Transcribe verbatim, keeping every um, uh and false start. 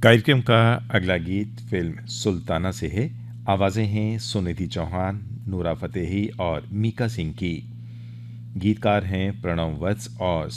कार्यक्रम का अगला गीत फिल्म सुल्ताना से है। आवाज़ें हैं सुनिधि चौहान, नूरा फतेही और मीका सिंह की। गीतकार हैं प्रणव वत्स और